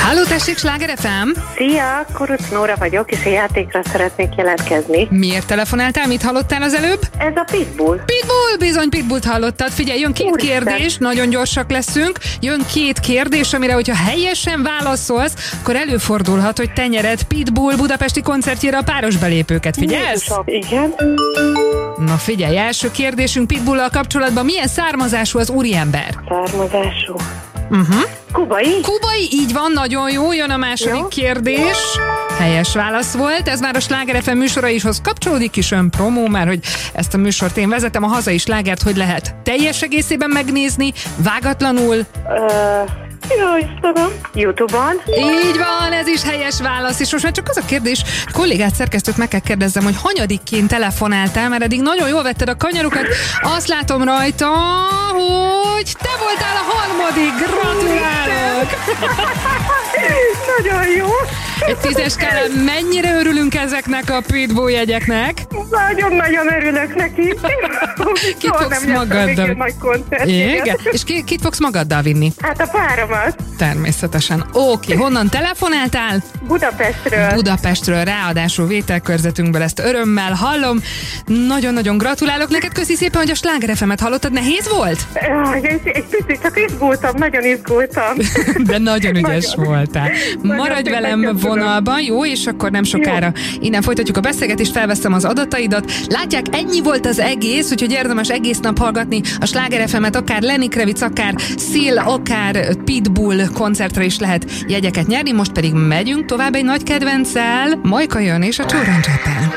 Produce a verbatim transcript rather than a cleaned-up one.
Halló, tessék, Sláger ef em! Szia, Kuruc Nóra vagyok, és a játékra szeretnék jelentkezni. Miért telefonáltál? Mit hallottál az előbb? Ez a Pitbull. Pitbull, bizony Pitbullt hallottad. Figyelj, jön két Úristen. kérdés, nagyon gyorsak leszünk. Jön két kérdés, amire, hogyha helyesen válaszolsz, akkor előfordulhat, hogy te nyered Pitbull budapesti koncertjére a páros belépőket. Figyelsz? Igen. Na figyelj, első kérdésünk Pitbull-al kapcsolatban. Milyen származású az úriember? Származású. Uh-huh. Kubai? Kubai, így van, nagyon jó. Jön a második Jó. kérdés. Helyes válasz volt. Ez már a Sláger ef em műsoraishoz kapcsolódik, kis önpromó, már hogy ezt a műsort én vezetem. A hazai slágert hogy lehet teljes egészében megnézni, vágatlanul? Uh, jó, Istenem. YouTube-on. Így van, ez is helyes válasz. És most már csak az a kérdés, kollégát, szerkesztőt meg kell kérdezzem, hogy hanyadikként telefonáltál, mert eddig nagyon jól vetted a kanyarukat. Azt látom rajta, hogy te voltál a harmadik. Gratulálok! Nagyon jó. Egy tízes skálán mennyire örülünk ezeknek a Pitbull jegyeknek? Nagyon-nagyon örülök neki. Kit Soha fogsz nem jártam még magaddal? ilyen nagy koncert. Igen? És ki, kit fogsz magaddal vinni? Hát a páromat. Természetesen. Oké, honnan telefonáltál? Budapestről. Budapestről, ráadásul vételkörzetünkből, ezt örömmel hallom. Nagyon-nagyon gratulálok neked, köszi szépen, hogy a Sláger ef emet hallottad. Nehéz volt? Jaj, egy, egy picit csak izgultam, nagyon izgultam. De nagyon ügyes Nagyon. voltál. Maradj szépen velem köszönöm. vonalban, jó? És akkor nem sokára innen folytatjuk a beszélgetést, felveszem az adataidat. Látják, ennyi volt az egész, úgyhogy érdemes egész nap hallgatni a Sláger ef emet, akár Lenny Kravitz, akár Seal, akár Pitbull koncertre is lehet jegyeket nyerni. Most pedig megyünk tovább egy nagy kedvenccel. Majka jön és a Csóran Csepel.